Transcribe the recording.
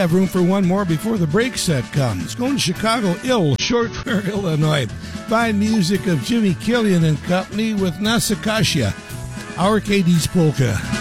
have room for one more before the break set comes. Going to Chicago, Short Fair, Illinois. Fine music of Jimmy Killian and Company with Nasakasha, our Katie's Polka.